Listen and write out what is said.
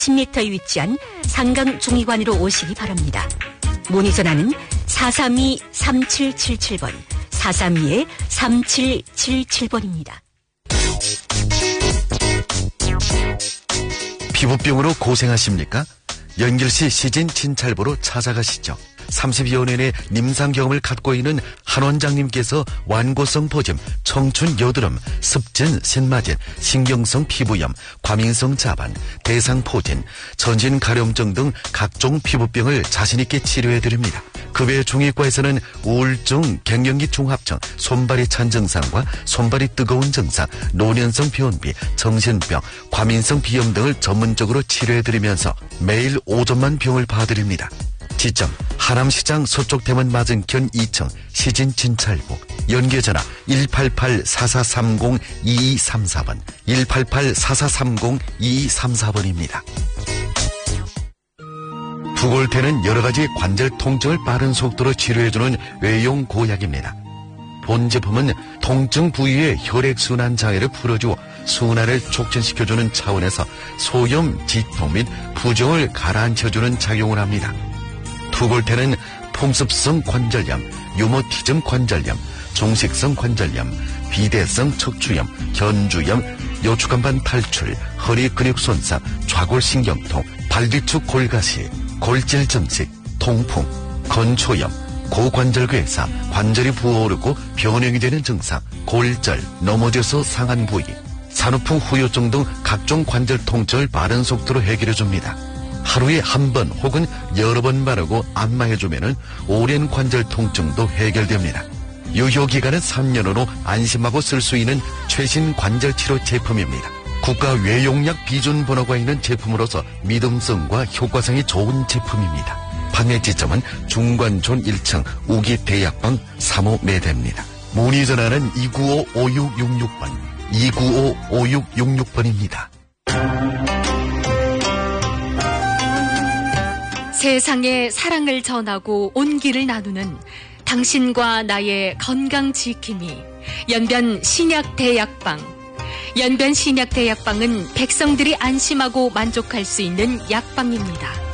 10m에 위치한 상강중의관으로 오시기 바랍니다. 문의 전화는 432-3777번, 432-3777번입니다. 피부병으로 고생하십니까? 연결시 시진 진찰보로 찾아가시죠. 30여 년의 임상 경험을 갖고 있는 한 원장님께서 완고성 보점, 청춘 여드름, 습진, 신마진, 신경성 피부염, 과민성 자반, 대상포진, 전신 가려움증 등 각종 피부병을 자신있게 치료해드립니다. 그 외 중의과에서는 우울증, 갱년기 중합증, 손발이 찬 증상과 손발이 뜨거운 증상, 노년성 변비, 정신병, 과민성 비염 등을 전문적으로 치료해드리면서 매일 오전만 병을 봐드립니다. 지점 하남시장 서쪽대문 맞은편 2층 시진진찰보, 연계전화 188-4430-2234번, 188-4430-2234번입니다. 부골태는 여러가지 관절 통증을 빠른 속도로 치료해주는 외용 고약입니다. 본 제품은 통증 부위의 혈액순환 장애를 풀어주어 순환을 촉진시켜주는 차원에서 소염, 지통 및 부종을 가라앉혀주는 작용을 합니다. 투골태는 풍습성 관절염, 유머티즘 관절염, 종식성 관절염, 비대성 척추염, 견주염, 요추간반 탈출, 허리 근육 손상, 좌골신경통, 발뒤축 골가시, 골질 증식, 통풍, 건초염, 고관절괴사, 관절이 부어오르고 변형이 되는 증상, 골절, 넘어져서 상한 부위, 산후풍 후유증 등 각종 관절 통증을 빠른 속도로 해결해줍니다. 하루에 한 번 혹은 여러 번 바르고 안마해주면 오랜 관절 통증도 해결됩니다. 유효기간은 3년으로 안심하고 쓸 수 있는 최신 관절치료 제품입니다. 국가 외용약 비준 번호가 있는 제품으로서 믿음성과 효과성이 좋은 제품입니다. 판매 지점은 중관촌 1층 우기대약방 3호 매대입니다. 문의 전화는 295-5666번, 295-5666번입니다. 세상에 사랑을 전하고 온기를 나누는 당신과 나의 건강 지킴이 연변 신약대약방. 연변 신약대약방은 백성들이 안심하고 만족할 수 있는 약방입니다.